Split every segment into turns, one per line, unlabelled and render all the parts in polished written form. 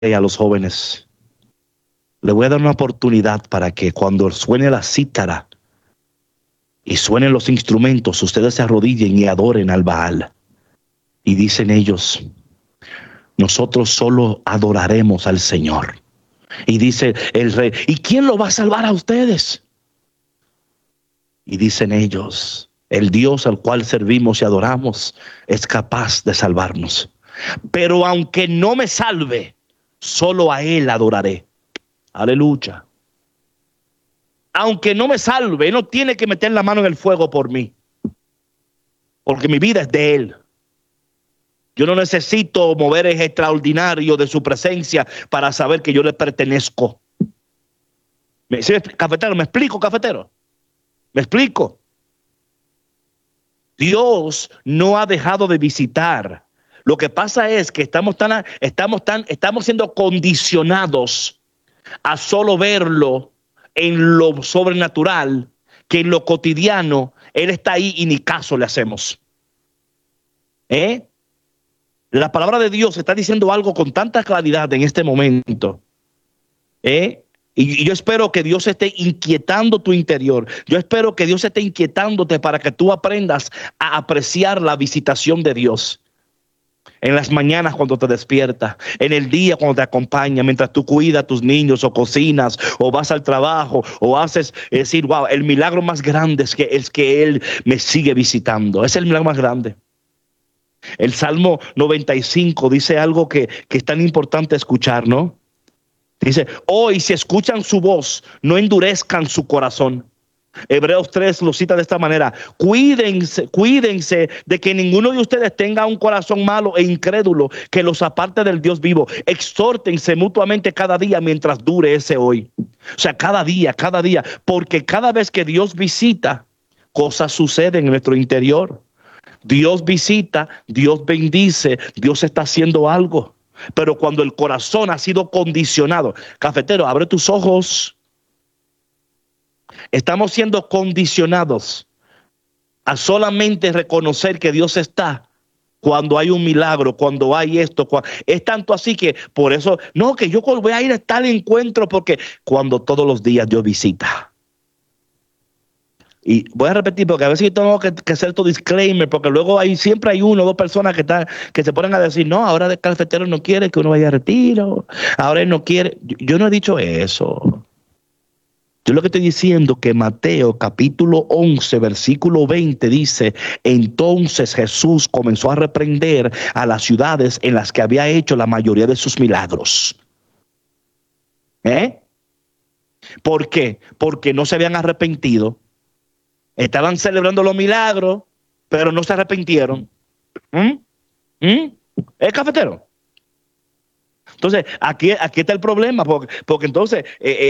a los jóvenes, le voy a dar una oportunidad para que cuando suene la cítara y suenen los instrumentos, ustedes se arrodillen y adoren al Baal. Y dicen ellos, nosotros solo adoraremos al Señor. Y dice el rey, ¿y quién lo va a salvar a ustedes? Y dicen ellos, el Dios al cual servimos y adoramos es capaz de salvarnos. Pero aunque no me salve, solo a Él adoraré. Aleluya. Aunque no me salve, Él no tiene que meter la mano en el fuego por mí, porque mi vida es de Él. Yo no necesito moveres extraordinarios de su presencia para saber que yo le pertenezco. ¿Sí, cafetero? ¿Me explico, cafetero? ¿Me explico? Dios no ha dejado de visitar. Lo que pasa es que estamos siendo condicionados a solo verlo en lo sobrenatural, que en lo cotidiano Él está ahí y ni caso le hacemos. La palabra de Dios está diciendo algo con tanta claridad en este momento. Y yo espero que Dios esté inquietando tu interior. Yo espero que Dios esté inquietándote para que tú aprendas a apreciar la visitación de Dios. En las mañanas cuando te despiertas, en el día cuando te acompaña, mientras tú cuidas a tus niños o cocinas o vas al trabajo o haces, decir, wow, el milagro más grande es que Él me sigue visitando. Es el milagro más grande. El Salmo 95 dice algo que es tan importante escuchar, ¿no? Dice, hoy si escuchan su voz, no endurezcan su corazón. Hebreos 3 lo cita de esta manera. Cuídense de que ninguno de ustedes tenga un corazón malo e incrédulo que los aparte del Dios vivo. Exhórtense mutuamente cada día mientras dure ese hoy. O sea, cada día, porque cada vez que Dios visita, cosas suceden en nuestro interior. Dios visita, Dios bendice, Dios está haciendo algo. Pero cuando el corazón ha sido condicionado, cafetero, abre tus ojos. Estamos siendo condicionados a solamente reconocer que Dios está cuando hay un milagro, cuando hay esto. Es tanto así que por eso, no, que yo voy a ir a tal encuentro porque cuando todos los días Dios visita. Y voy a repetir porque a veces yo tengo que hacer tu disclaimer porque luego siempre hay una o dos personas que se ponen a decir, no, ahora el cafetero no quiere que uno vaya a retiro, ahora él no quiere. Yo no he dicho eso. Yo lo que estoy diciendo que Mateo capítulo 11 versículo 20 dice, entonces Jesús comenzó a reprender a las ciudades en las que había hecho la mayoría de sus milagros. ¿Por qué? Porque no se habían arrepentido. Estaban celebrando los milagros, pero no se arrepintieron. ¿Es cafetero? Entonces, aquí está el problema, porque entonces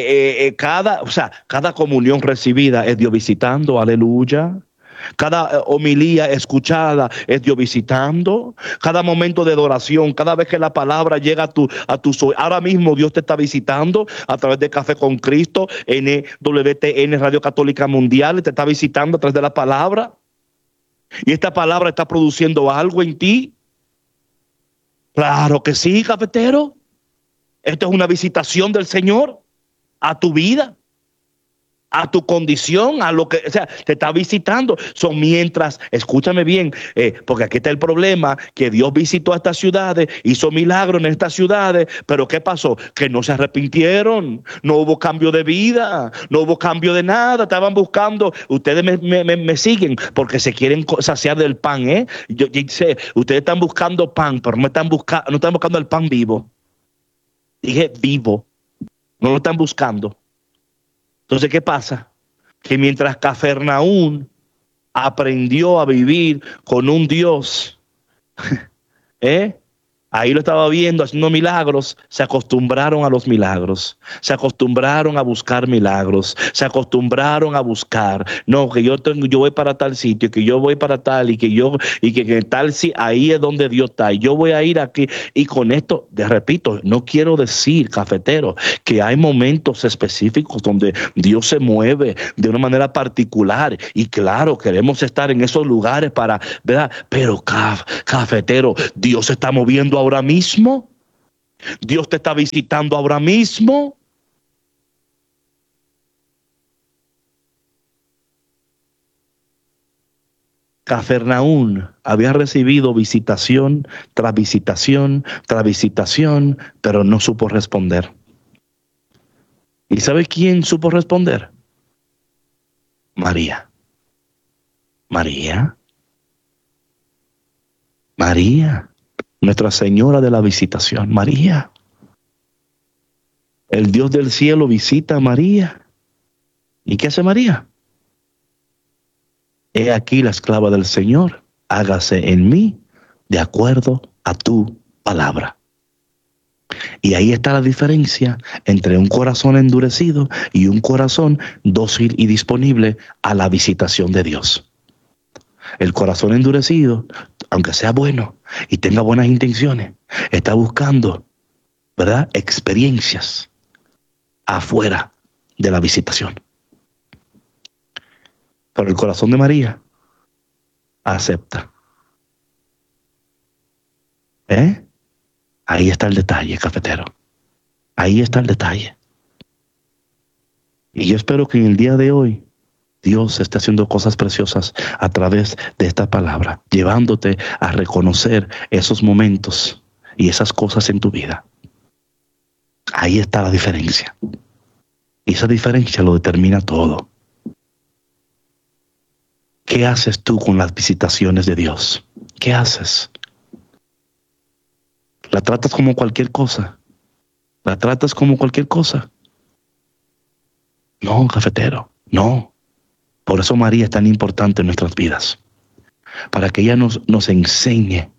cada comunión recibida es Dios visitando, aleluya. Cada homilía escuchada es Dios visitando. Cada momento de adoración, cada vez que la palabra llega a tus oídos. Ahora mismo Dios te está visitando a través de Café con Cristo, NWTN Radio Católica Mundial, te está visitando a través de la palabra. Y esta palabra está produciendo algo en ti. Claro que sí, cafetero. Esto es una visitación del Señor a tu vida, a tu condición, a lo que, o sea, te está visitando. Son mientras, escúchame bien, porque aquí está el problema, que Dios visitó a estas ciudades, hizo milagros en estas ciudades, pero ¿qué pasó? Que no se arrepintieron, no hubo cambio de vida, no hubo cambio de nada, estaban buscando, ustedes me siguen, porque se quieren saciar del pan, yo sé, ustedes están buscando pan, pero no están buscando el pan vivo. Dije vivo, no lo están buscando. Entonces, ¿qué pasa? Que mientras Cafarnaúm aprendió a vivir con un Dios, ahí lo estaba viendo, haciendo milagros, se acostumbraron a los milagros, se acostumbraron a buscar milagros, se acostumbraron a buscar, no, que yo voy para tal sitio, que yo voy para tal, y que tal, sí, ahí es donde Dios está, y yo voy a ir aquí, y con esto, repito, no quiero decir, cafetero, que hay momentos específicos donde Dios se mueve de una manera particular, y claro, queremos estar en esos lugares ¿verdad? Pero cafetero, Dios se está moviendo ahora mismo. Dios te está visitando ahora mismo. Cafarnaúm había recibido visitación tras visitación tras visitación, pero no supo responder. ¿Y sabe quién supo responder? María. María. María. Nuestra Señora de la Visitación. María. El Dios del cielo visita a María. ¿Y qué hace María? He aquí la esclava del Señor, hágase en mí de acuerdo a tu palabra. Y ahí está la diferencia entre un corazón endurecido y un corazón dócil y disponible a la visitación de Dios. El corazón endurecido, aunque sea bueno y tenga buenas intenciones, está buscando, ¿verdad?, experiencias afuera de la visitación. Pero el corazón de María acepta. Ahí está el detalle, cafetero. Ahí está el detalle. Y yo espero que en el día de hoy Dios esté haciendo cosas preciosas a través de esta palabra, llevándote a reconocer esos momentos y esas cosas en tu vida. Ahí está la diferencia. Y esa diferencia lo determina todo. ¿Qué haces tú con las visitaciones de Dios? ¿Qué haces? ¿La tratas como cualquier cosa? ¿La tratas como cualquier cosa? No, cafetero, no. Por eso María es tan importante en nuestras vidas. Para que ella nos enseñe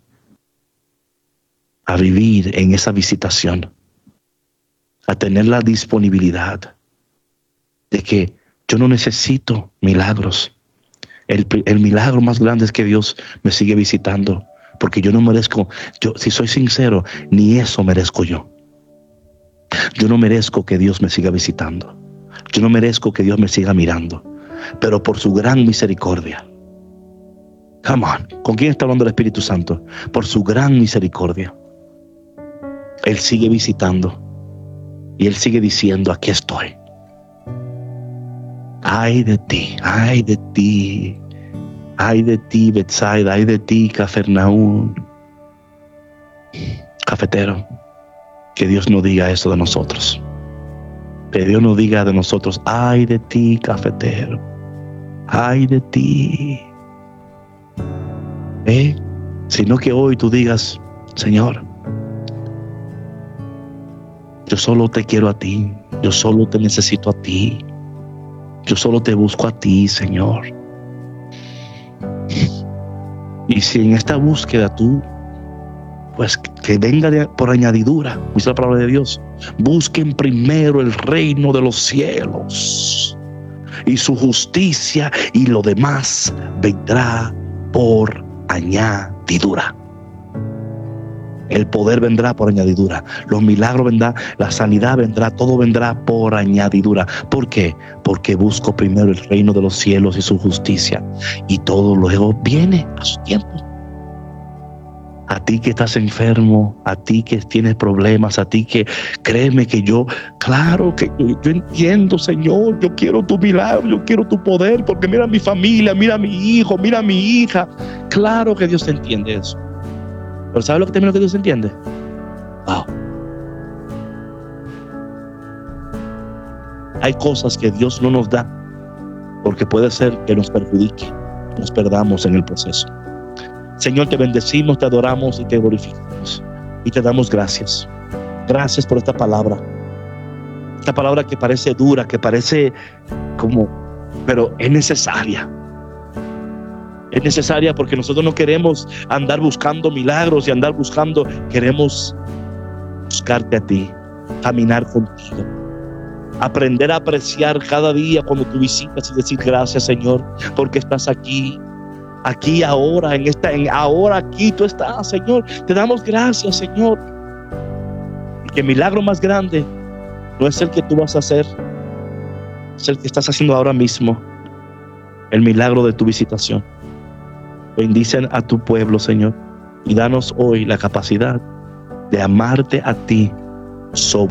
a vivir en esa visitación. A tener la disponibilidad de que yo no necesito milagros. El milagro más grande es que Dios me sigue visitando, porque yo no merezco, si soy sincero, ni eso merezco yo. Yo no merezco que Dios me siga visitando. Yo no merezco que Dios me siga mirando, pero por su gran misericordia. Come on, ¿con quién está hablando el Espíritu Santo? Por su gran misericordia. Él sigue visitando y Él sigue diciendo, aquí estoy. Ay de ti, ay de ti. Ay de ti, Betsaida, ay de ti, Cafarnaúm. Cafetero, que Dios no diga eso de nosotros. Que Dios no diga de nosotros, ay de ti, cafetero. Ay de ti. Sino que hoy tú digas, Señor, yo solo te quiero a ti. Yo solo te necesito a ti. Yo solo te busco a ti, Señor. Y si en esta búsqueda tú, pues que venga por añadidura, dice la palabra de Dios, busquen primero el reino de los cielos y su justicia, y lo demás vendrá por añadidura. El poder vendrá por añadidura, los milagros vendrán, la sanidad vendrá, todo vendrá por añadidura. ¿Por qué? Porque busco primero el reino de los cielos y su justicia, y todo luego viene a su tiempo. A ti que estás enfermo, a ti que tienes problemas, a ti que créeme que claro que yo entiendo, Señor, yo quiero tu milagro, yo quiero tu poder, porque mira mi familia, mira mi hijo, mira mi hija. Claro que Dios entiende eso. Pero ¿sabes lo que también Dios entiende? Wow. Hay cosas que Dios no nos da porque puede ser que nos perjudique, nos perdamos en el proceso. Señor, te bendecimos, te adoramos y te glorificamos. Y te damos gracias. Gracias por esta palabra. Esta palabra que parece dura, que parece pero es necesaria. Es necesaria porque nosotros no queremos andar buscando milagros y queremos buscarte a ti, caminar contigo, aprender a apreciar cada día cuando tú visitas y decir gracias, Señor, porque estás aquí ahora, ahora aquí tú estás, Señor. Te damos gracias, Señor, porque el milagro más grande no es el que tú vas a hacer, es el que estás haciendo ahora mismo, el milagro de tu visitación. Bendicen a tu pueblo, Señor, y danos hoy la capacidad de amarte a ti sobre